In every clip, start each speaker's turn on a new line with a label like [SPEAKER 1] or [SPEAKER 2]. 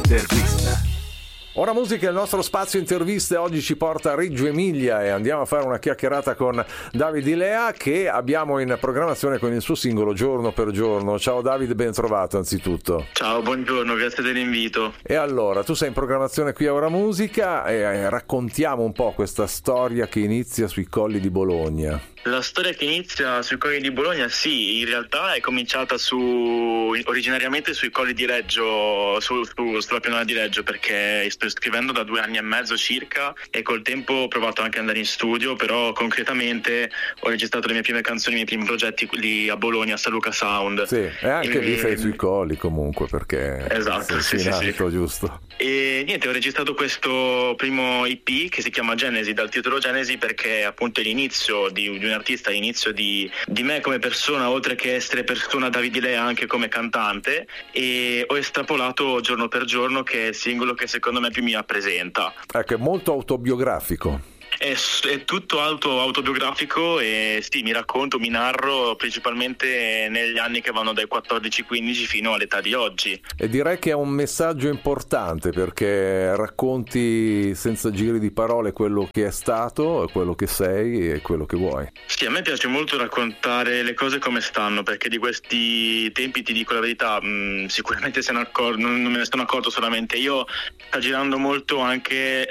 [SPEAKER 1] Intervista.
[SPEAKER 2] Ora musica è il nostro spazio interviste, oggi ci porta a Reggio Emilia e andiamo a fare una chiacchierata con Davide Ilea che abbiamo in programmazione con il suo singolo Giorno per Giorno. Ciao Davide, ben trovato anzitutto.
[SPEAKER 3] Ciao, buongiorno, grazie dell'invito.
[SPEAKER 2] E allora, tu sei in programmazione qui a Ora Musica e raccontiamo un po' questa storia che inizia sui Colli di Bologna.
[SPEAKER 3] La storia che inizia sui Colli di Bologna, sì, in realtà è cominciata originariamente sui Colli di Reggio, sulla pianura di Reggio, perché sto scrivendo da 2 anni e mezzo circa e col tempo ho provato anche ad andare in studio, però concretamente ho registrato le mie prime canzoni, i miei primi progetti lì a Bologna, a San Luca Sound.
[SPEAKER 2] Sì, e anche lì sei sui Colli comunque, perché
[SPEAKER 3] esatto,
[SPEAKER 2] sei in alto, giusto?
[SPEAKER 3] E niente, ho registrato questo primo EP che si chiama Genesi, dal titolo Genesi, perché appunto è l'inizio di un artista, l'inizio di me come persona, oltre che essere persona Davide Ilea anche come cantante, e ho estrapolato Giorno per Giorno, che è il singolo che secondo me più mi rappresenta.
[SPEAKER 2] Ecco, è molto autobiografico.
[SPEAKER 3] È tutto autobiografico e sì, mi narro principalmente negli anni che vanno dai 14-15 fino all'età di oggi.
[SPEAKER 2] E direi che è un messaggio importante perché racconti senza giri di parole quello che è stato, quello che sei e quello che vuoi.
[SPEAKER 3] Sì, a me piace molto raccontare le cose come stanno, perché di questi tempi, ti dico la verità, sicuramente non me ne sono accorto solamente io, sta girando molto anche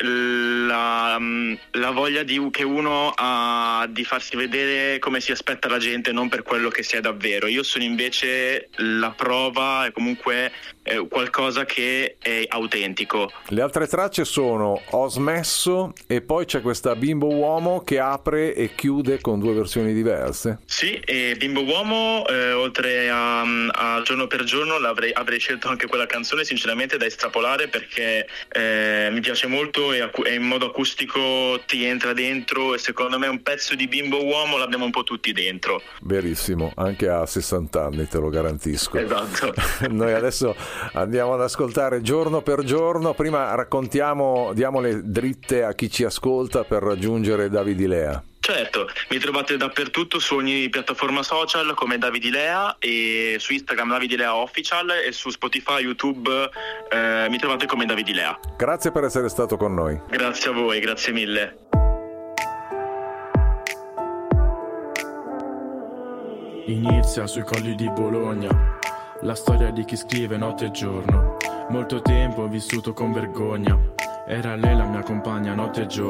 [SPEAKER 3] la voglia che uno ha di farsi vedere come si aspetta la gente, non per quello che si è davvero. Io sono invece la prova e comunque qualcosa che è autentico.
[SPEAKER 2] Le altre tracce sono Ho smesso e poi c'è questa Bimbo Uomo che apre e chiude con 2 versioni diverse.
[SPEAKER 3] Sì, e Bimbo Uomo, oltre a Giorno per Giorno, avrei scelto anche quella canzone sinceramente da estrapolare, perché mi piace molto e in modo acustico ti entra dentro, e secondo me un pezzo di Bimbo Uomo l'abbiamo un po' tutti dentro.
[SPEAKER 2] Verissimo, anche a 60 anni, te lo garantisco.
[SPEAKER 3] Esatto.
[SPEAKER 2] Noi adesso andiamo ad ascoltare Giorno per Giorno. Prima diamo le dritte a chi ci ascolta per raggiungere Davide Ilea.
[SPEAKER 3] Certo, mi trovate dappertutto su ogni piattaforma social come Davide Ilea, e su Instagram Davide Ilea Official, e su Spotify, YouTube mi trovate come Davide Ilea.
[SPEAKER 2] Grazie per essere stato con noi.
[SPEAKER 3] Grazie a voi, grazie mille.
[SPEAKER 4] Inizia sui Colli di Bologna, la storia di chi scrive notte e giorno. Molto tempo ho vissuto con vergogna, era lei la mia compagna notte e giorno.